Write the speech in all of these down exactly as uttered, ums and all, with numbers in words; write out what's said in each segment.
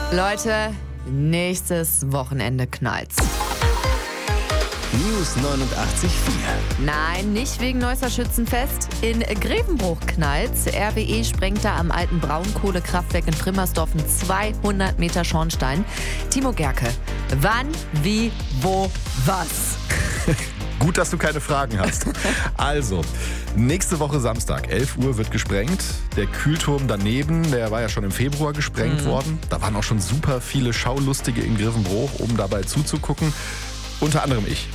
Leute, nächstes Wochenende knallt's. News neunundachtzig Komma vier. Nein, nicht wegen Neusser Schützenfest. In Grevenbruch knallt's. R W E sprengt da am alten Braunkohlekraftwerk in Frimmersdorf einen zweihundert Meter Schornstein. Timo Gerke, wann, wie, wo, was? Gut, dass du keine Fragen hast. Also, nächste Woche Samstag, elf Uhr wird gesprengt. Der Kühlturm daneben, der war ja schon im Februar gesprengt mhm. worden. Da waren auch schon super viele Schaulustige in Grevenbruch, um dabei zuzugucken. Unter anderem ich.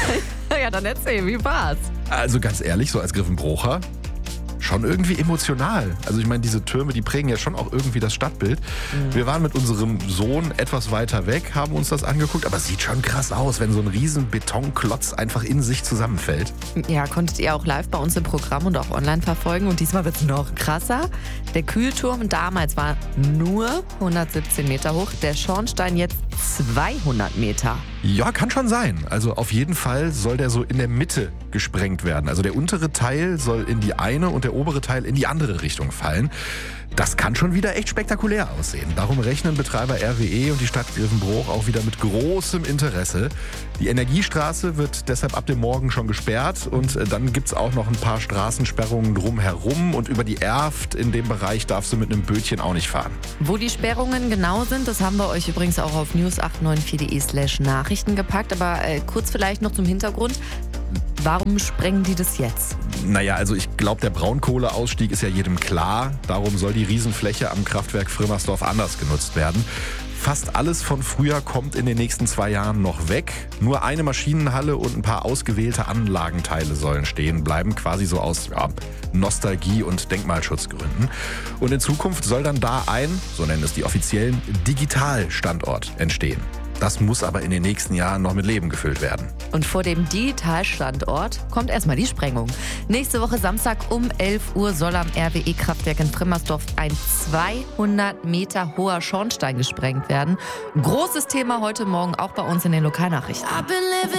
Ja, dann erzähl, wie war's? Also ganz ehrlich, so als Grevenbrucher, schon irgendwie emotional. Also ich meine, diese Türme, die prägen ja schon auch irgendwie das Stadtbild. Mhm. Wir waren mit unserem Sohn etwas weiter weg, haben uns das angeguckt, aber es sieht schon krass aus, wenn so ein riesen Betonklotz einfach in sich zusammenfällt. Ja, konntet ihr auch live bei uns im Programm und auch online verfolgen. Und diesmal wird's noch krasser. Der Kühlturm damals war nur hundertsiebzehn Meter hoch, der Schornstein jetzt zweihundert Meter. Ja, kann schon sein. Also auf jeden Fall soll der so in der Mitte gesprengt werden. Also der untere Teil soll in die eine und der obere Teil in die andere Richtung fallen. Das kann schon wieder echt spektakulär aussehen. Darum rechnen Betreiber R W E und die Stadt Grevenbruch auch wieder mit großem Interesse. Die Energiestraße wird deshalb ab dem Morgen schon gesperrt und dann gibt's auch noch ein paar Straßensperrungen drumherum und über die Erft in dem Bereich darfst du mit einem Bötchen auch nicht fahren. Wo die Sperrungen genau sind, das haben wir euch übrigens auch auf news acht neun vier punkt de slash Nachrichten gepackt. Aber äh, kurz vielleicht noch zum Hintergrund. Warum sprengen die das jetzt? Naja, also ich glaube, der Braunkohleausstieg ist ja jedem klar. Darum soll die Riesenfläche am Kraftwerk Frimmersdorf anders genutzt werden. Fast alles von früher kommt in den nächsten zwei Jahren noch weg. Nur eine Maschinenhalle und ein paar ausgewählte Anlagenteile sollen stehen bleiben, quasi so aus ja, Nostalgie- und Denkmalschutzgründen. Und in Zukunft soll dann da ein, so nennen es die offiziellen, Digitalstandort entstehen. Das muss aber in den nächsten Jahren noch mit Leben gefüllt werden. Und vor dem Digitalstandort kommt erstmal die Sprengung. Nächste Woche Samstag um elf Uhr soll am R W E-Kraftwerk in Frimmersdorf ein zweihundert Meter hoher Schornstein gesprengt werden. Großes Thema heute Morgen auch bei uns in den Lokalnachrichten.